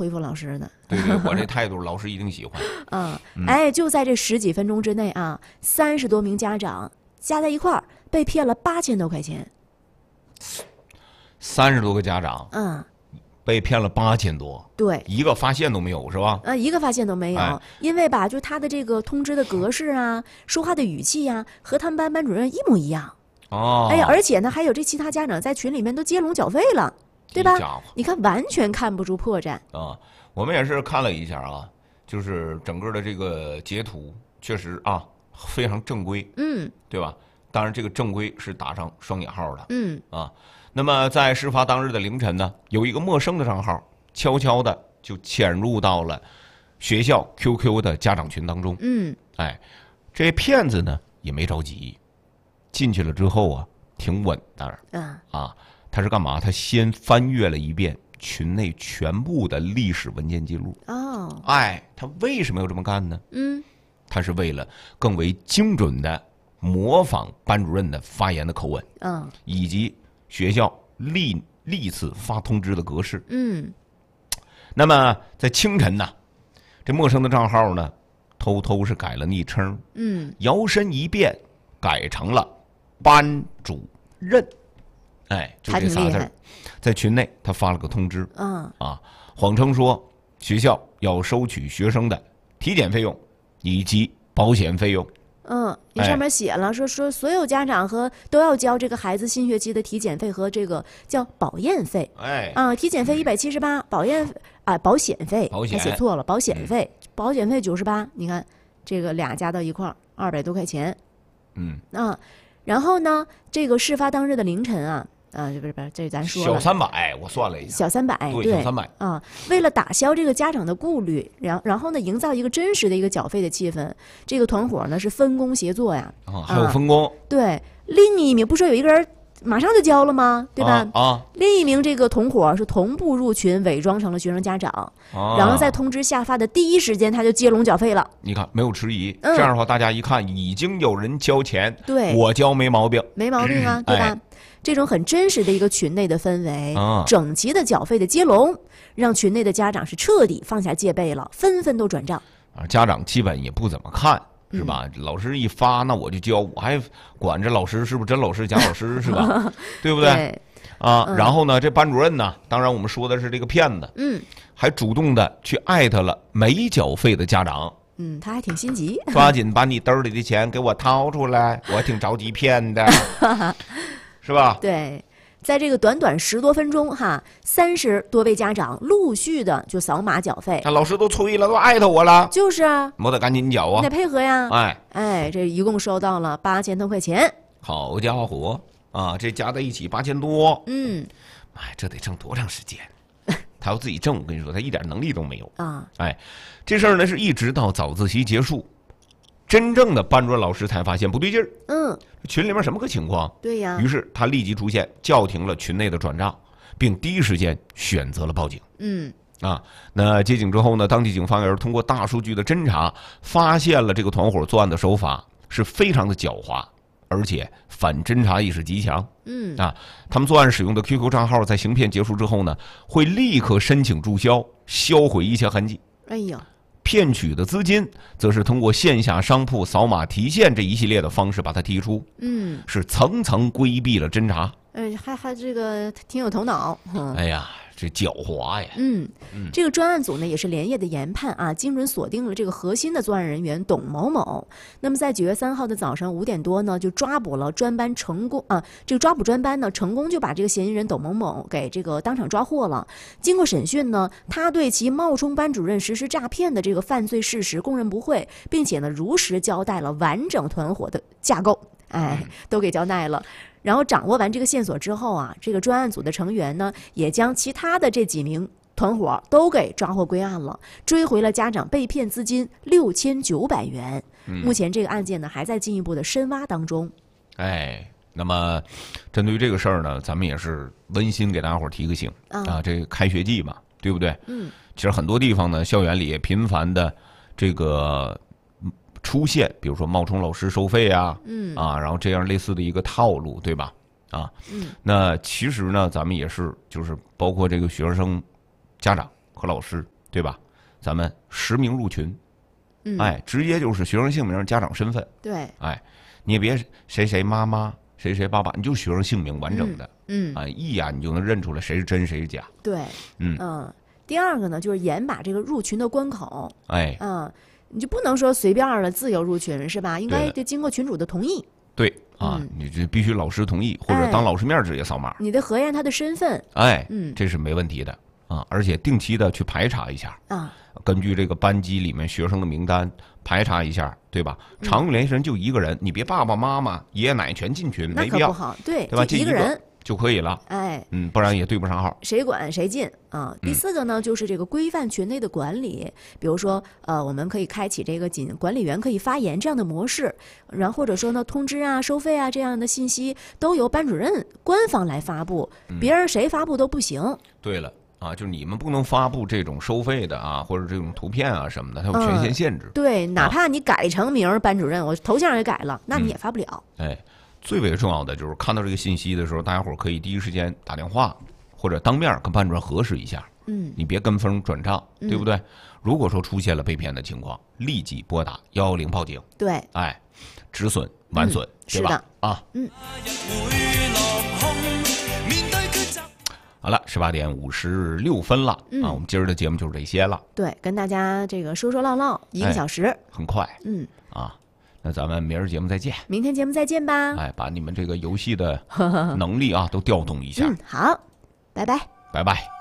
回复老师的。 对，我这态度老师一定喜欢。 哎，就在这10几分钟之内啊，30多名家长加在一块儿被骗了8000多块钱。 30多个家长，被骗了8000多， 对， 一个发现都没有，是吧？ 一个发现都没有，因为吧，就他的这个通知的格式啊，说话的语气呀，和他们班主任一模一样。哎呀，而且呢，还有这其他家长在群里面都接龙缴费了，对吧？你看，完全看不出破绽啊。我们也是看了一下啊，就是整个的这个截图，确实啊非常正规，对吧？当然，这个正规是打上双引号的，那么在事发当日的凌晨呢，有一个陌生的账号悄悄的就潜入到了学校 QQ 的家长群当中，这骗子呢也没着急，进去了之后啊，挺稳当啊，他是干嘛？他先翻阅了一遍群内全部的历史文件记录。他为什么要这么干呢？他是为了更为精准的模仿班主任的发言的口吻，以及学校历次发通知的格式。那么在清晨呢，这陌生的账号呢，偷偷是改了昵称，摇身一变改成了班主任。就这仨字儿，在群内他发了个通知，谎称说学校要收取学生的体检费用以及保险费用。 你上面写了说所有家长都要交这个孩子新学期的体检费和这个叫保验费。体检费178，保险费他写错了，保险费98，你看这个俩加到一块儿200多块钱。然后呢，这个事发当日的凌晨啊，不是，这咱说了小300，我算了一下， 小300， 对，小300 为了打消这个家长的顾虑，然后呢，营造一个真实的一个缴费的气氛，这个团伙呢是分工协作呀， 还有分工， 对，另一名不是有一个人马上就交了吗？对吧？另一名这个同伙是同步入群，伪装成了学生家长，然后在通知下发的第一时间，他就接龙缴费了。 你看，没有迟疑，这样的话，大家一看已经有人交钱， 对， 我交没毛病， 没毛病啊，对吧？这种很真实的一个群内的氛围，整齐的缴费的接龙，让群内的家长是彻底放下戒备了，纷纷都转账。 家长基本也不怎么看。是吧？老师一发，那我就交，我还管这老师是不是真老师假老师是吧？对不对？然后呢，这班主任呢，当然我们说的是这个骗子，还主动的去艾特了没缴费的家长， 他还挺心急， 抓紧把你兜里的钱给我掏出来，我挺着急骗的，是吧？ 对。在这个短短10多分钟30多位家长陆续的就扫码缴费， 那老师都催了，都艾特我了， 就是啊， 我得赶紧缴啊， 你得配合呀。这一共收到了8000多块钱， 好家伙啊，这加在一起8000多，这得挣多长时间？他要自己挣，我跟你说，他一点能力都没有啊。这事儿呢是一直到早自习结束，真正的班主任老师才发现不对劲儿。群里面什么个情况？ 对呀。 于是他立即出现，叫停了群内的转账，并第一时间选择了报警。那接警之后呢，当地警方也是通过大数据的侦查，发现了这个团伙作案的手法是非常的狡猾，而且反侦查意识极强。他们作案使用的 QQ 账号在行骗结束之后呢，会立刻申请注销，销毁一切痕迹。骗取的资金则是通过线下商铺扫码提现这一系列的方式把它提出，是层层规避了侦查。 还这个挺有头脑。 这狡猾呀。 这个专案组呢也是连夜的研判啊，精准锁定了这个核心的作案人员董某某。那么在9月3号的早上5点多呢，就抓捕了专班成功啊，这个抓捕专班呢成功就把这个嫌疑人董某某给这个当场抓获了。经过审讯呢，他对其冒充班主任实施诈骗的这个犯罪事实供认不讳，并且呢如实交代了完整团伙的架构，都给交代了。然后掌握完这个线索之后啊，这个专案组的成员呢，也将其他的这几名团伙都给抓获归案了，追回了家长被骗资金6900元。目前这个案件呢，还在进一步的深挖当中。 那么针对于这个事儿呢，咱们也是温馨给大家伙提个醒这个开学季嘛，对不对？其实很多地方呢，校园里也频繁的这个出现，比如说冒充老师收费然后这样类似的一个套路，对吧？那其实呢，咱们也是就是包括这个学生、家长和老师，对吧？咱们实名入群，哎，直接就是学生姓名、家长身份， 对， 哎，你也别谁谁妈妈、谁谁爸爸，你就学生姓名完整的，一眼你就能认出来谁是真谁是假。 对，第二个呢，就是严把这个入群的关口， 哎， 你就不能说随便的自由入群，是吧？应该得经过群主的同意。 对啊，你这必须老师同意，或者当老师面直接扫码。 你得核验他的身份。 哎，这是没问题的啊，而且定期的去排查一下啊。根据这个班级里面学生的名单排查一下，对吧？常用联系人就一个人，你别爸爸妈妈、爷爷奶奶全进群，没必要， 不好，对吧？ 一个人就可以了， 哎， 不然也对不上号， 谁管谁进啊。第四个呢，就是这个规范群内的管理，比如说我们可以开启这个仅管理员可以发言这样的模式，然后或者说呢，通知啊、收费啊这样的信息都由班主任官方来发布，别人谁发布都不行。 对了。啊，就是你们不能发布这种收费的啊，或者这种图片啊什么的，它有权限限制。 对，哪怕你改成名班主任，我头像也改了，那你也发不了。 哎，最为重要的就是看到这个信息的时候，大家伙可以第一时间打电话或者当面跟班主任核实一下。你别跟风转账，对不对？如果说出现了被骗的情况，立即拨打110报警。 对， 哎，止损完损，对吧？啊，好了，18:56了啊！我们今儿的节目就是这些了。 对，跟大家这个说说唠唠1个小时， 很快。那咱们明儿节目再见。 明天节目再见吧。 哎，把你们这个游戏的能力啊都调动一下。 好，拜拜。 拜拜。